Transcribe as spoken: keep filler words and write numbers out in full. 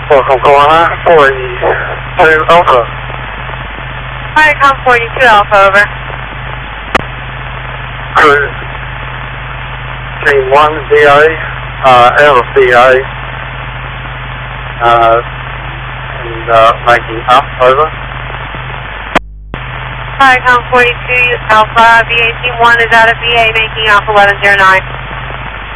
Welcome, Kalana, forty-two Alpha. Viacom forty-two Alpha, over. Crew, Team one, B A, uh, out of B A, uh, and uh, making up, over. Viacom forty-two Alpha, B A Team one is out of B A, making up eleven zero nine.